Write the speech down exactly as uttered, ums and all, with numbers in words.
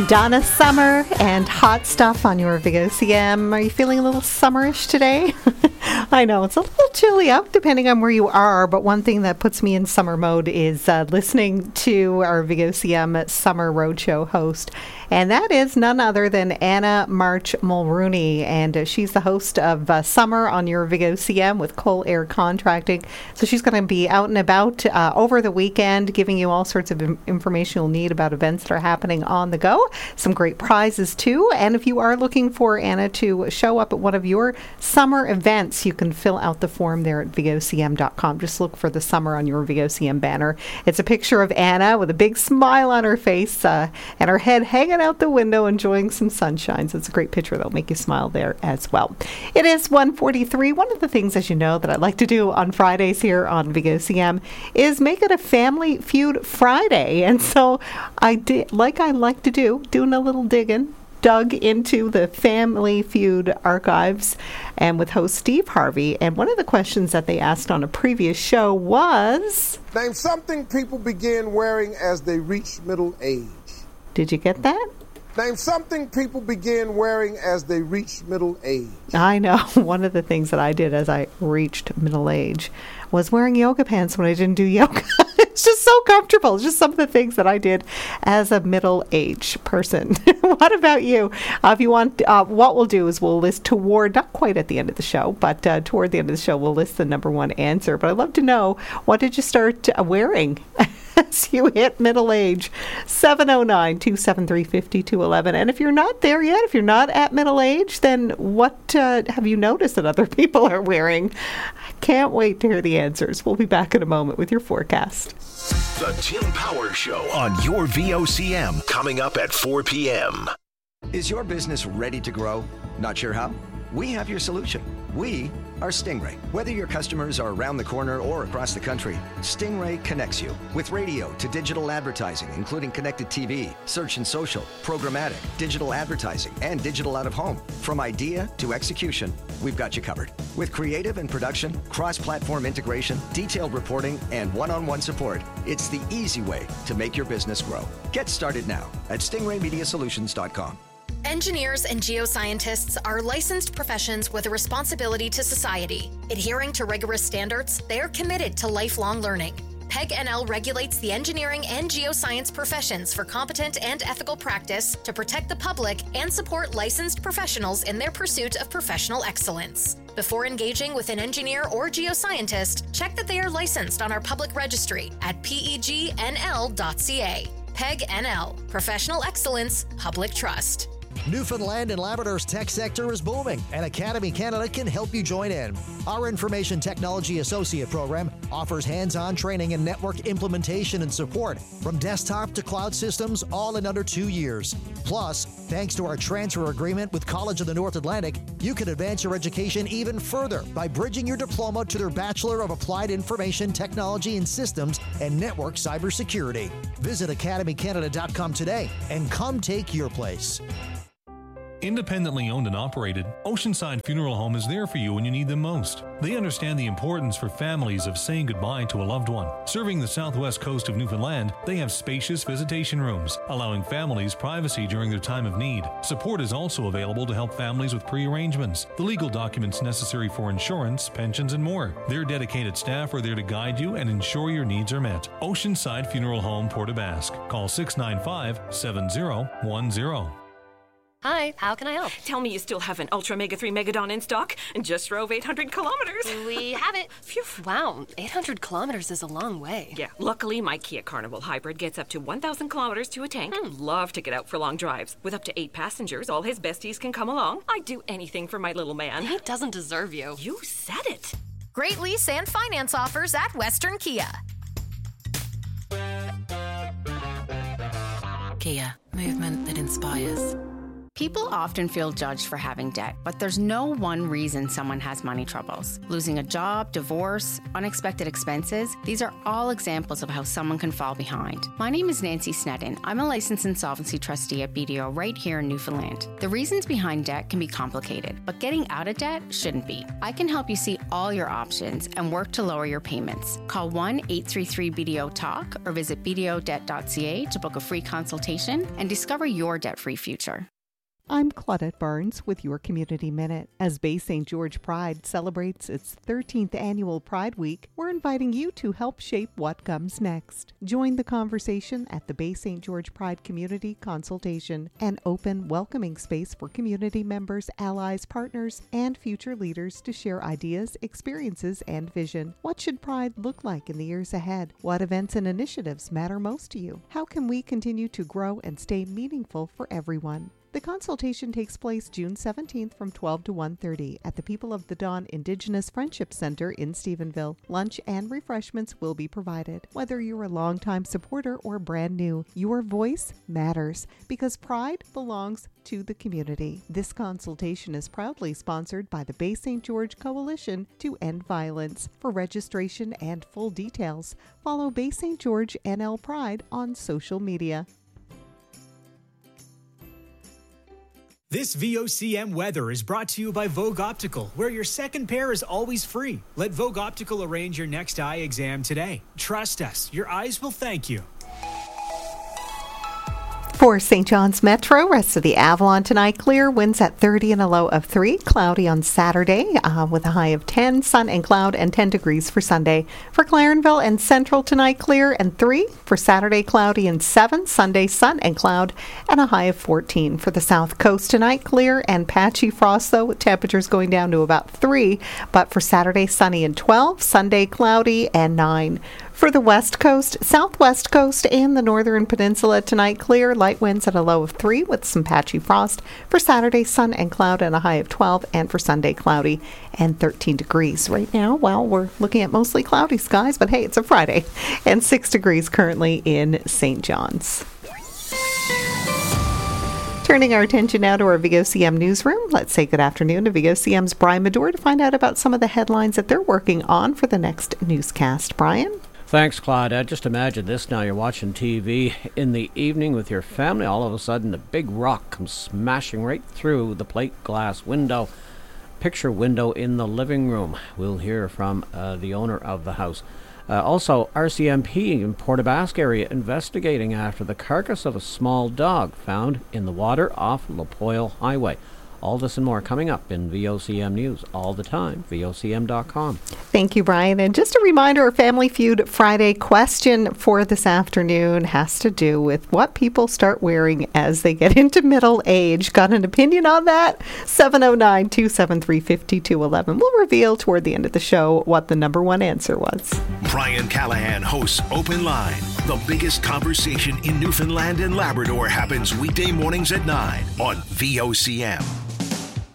Donna Summer and Hot Stuff on your Vigo C M. Are you feeling a little summerish today? I know it's a little chilly out depending on where you are, but one thing that puts me in summer mode is uh, listening to our Vigo C M Summer Roadshow host. And that is none other than Anna March Mulrooney. And uh, she's the host of uh, Summer on your Vigo C M with Cole Air Contracting. So she's going to be out and about uh, over the weekend, giving you all sorts of im- information you'll need about events that are happening on the go. Some great prizes, too. And if you are looking for Anna to show up at one of your summer events, you can fill out the form there at vigo c m dot com. Just look for the Summer on your Vigo C M banner. It's a picture of Anna with a big smile on her face uh, and her head hanging out the window enjoying some sunshine. So it's a great picture that'll make you smile there as well. It is one forty-three. One of the things, as you know, that I like to do on Fridays here on Vigo C M is make it a Family Feud Friday. And so I did, like I like to do, doing a little digging, dug into the Family Feud archives and with host Steve Harvey. And one of the questions that they asked on a previous show was, name something people begin wearing as they reach middle age. Did you get that? Name something people begin wearing as they reach middle age. I know. One of the things that I did as I reached middle age was wearing yoga pants when I didn't do yoga. It's just so comfortable. It's just some of the things that I did as a middle-aged person. What about you? Uh, if you want, uh, what we'll do is we'll list toward, not quite at the end of the show, but uh, toward the end of the show, we'll list the number one answer. But I'd love to know, what did you start uh, wearing as you hit middle age? seven oh nine, two seven three, five two one one. And if you're not there yet, if you're not at middle age, then what uh, have you noticed that other people are wearing? I can't wait to hear the answers. We'll be back in a moment with your forecast. The Tim Power Show on your V O C M, coming up at four p.m. Is your business ready to grow? Not sure how? We have your solution. We are Stingray. Whether your customers are around the corner or across the country, Stingray connects you with radio to digital advertising, including connected T V, search and social, programmatic, digital advertising, and digital out of home. From idea to execution, we've got you covered. With creative and production, cross-platform integration, detailed reporting, and one-on-one support, it's the easy way to make your business grow. Get started now at stingray media solutions dot com. Engineers and geoscientists are licensed professions with a responsibility to society. Adhering to rigorous standards, they are committed to lifelong learning. P E G N L regulates the engineering and geoscience professions for competent and ethical practice to protect the public and support licensed professionals in their pursuit of professional excellence. Before engaging with an engineer or geoscientist, check that they are licensed on our public registry at P E G N L dot C A. P E G N L, Professional Excellence, Public Trust. Newfoundland and Labrador's tech sector is booming, and Academy Canada can help you join in. Our Information Technology Associate program offers hands-on training in network implementation and support from desktop to cloud systems, all in under two years. Plus, thanks to our transfer agreement with College of the North Atlantic, you can advance your education even further by bridging your diploma to their Bachelor of Applied Information Technology and Systems and Network Cybersecurity. Visit academy canada dot com today and come take your place. Independently owned and operated, Oceanside Funeral Home is there for you when you need them most. They understand the importance for families of saying goodbye to a loved one. Serving the southwest coast of Newfoundland, they have spacious visitation rooms, allowing families privacy during their time of need. Support is also available to help families with pre-arrangements, the legal documents necessary for insurance, pensions, and more. Their dedicated staff are there to guide you and ensure your needs are met. Oceanside Funeral Home, Port aux Basques. Call six nine five, seven zero one zero. Hi, how can I help? Tell me you still have an Ultra Mega three Megadon in stock and just drove eight hundred kilometers. We have it. Phew. Wow, eight hundred kilometers is a long way. Yeah, luckily my Kia Carnival Hybrid gets up to one thousand kilometers to a tank. Hmm. Love to get out for long drives. With up to eight passengers, all his besties can come along. I'd do anything for my little man. He doesn't deserve you. You said it. Great lease and finance offers at Western Kia. Kia, movement that inspires. People often feel judged for having debt, but there's no one reason someone has money troubles. Losing a job, divorce, unexpected expenses, these are all examples of how someone can fall behind. My name is Nancy Sneddon. I'm a licensed insolvency trustee at B D O right here in Newfoundland. The reasons behind debt can be complicated, but getting out of debt shouldn't be. I can help you see all your options and work to lower your payments. Call one eight three three B D O talk or visit b d o debt dot c a to book a free consultation and discover your debt-free future. I'm Claudette Barnes with your Community Minute. As Bay Saint George Pride celebrates its thirteenth annual Pride Week, we're inviting you to help shape what comes next. Join the conversation at the Bay Saint George Pride Community Consultation, an open, welcoming space for community members, allies, partners, and future leaders to share ideas, experiences, and vision. What should Pride look like in the years ahead? What events and initiatives matter most to you? How can we continue to grow and stay meaningful for everyone? The consultation takes place June seventeenth from twelve to one thirty at the People of the Dawn Indigenous Friendship Center in Stephenville. Lunch and refreshments will be provided. Whether you're a longtime supporter or brand new, your voice matters because pride belongs to the community. This consultation is proudly sponsored by the Bay Saint George Coalition to End Violence. For registration and full details, follow Bay Saint George N L Pride on social media. This V O C M weather is brought to you by Vogue Optical, where your second pair is always free. Let Vogue Optical arrange your next eye exam today. Trust us, your eyes will thank you. For Saint John's Metro, rest of the Avalon tonight, clear, winds at thirty and a low of three. Cloudy on Saturday uh, with a high of ten, sun and cloud, and ten degrees for Sunday. For Clarenville and Central tonight, clear and three. For Saturday, cloudy and seven. Sunday, sun and cloud, and a high of fourteen. For the South Coast tonight, clear and patchy frost, though, with temperatures going down to about three. But for Saturday, sunny and twelve. Sunday, cloudy and nine. For the West Coast, Southwest Coast, and the Northern Peninsula tonight, clear, light winds at a low of three with some patchy frost. For Saturday, sun and cloud and a high of twelve, and for Sunday, cloudy and thirteen degrees. Right now, well, we're looking at mostly cloudy skies, but hey, it's a Friday, and six degrees currently in Saint John's. Turning our attention now to our V O C M newsroom, let's say good afternoon to V O C M's Brian Medore to find out about some of the headlines that they're working on for the next newscast. Brian? Thanks, Claude. Just imagine this now. You're watching T V in the evening with your family. All of a sudden, a big rock comes smashing right through the plate glass window, picture window in the living room. We'll hear from uh, the owner of the house. Uh, also, R C M P in Port aux Basques area investigating after the carcass of a small dog found in the water off Lapoille Highway. All this and more coming up in V O C M News all the time, V O C M dot com. Thank you, Brian. And just a reminder, our Family Feud Friday question for this afternoon has to do with what people start wearing as they get into middle age. Got an opinion on that? seven oh nine, two seven three, five two one one. We'll reveal toward the end of the show what the number one answer was. Brian Callahan hosts Open Line. The biggest conversation in Newfoundland and Labrador happens weekday mornings at nine on V O C M.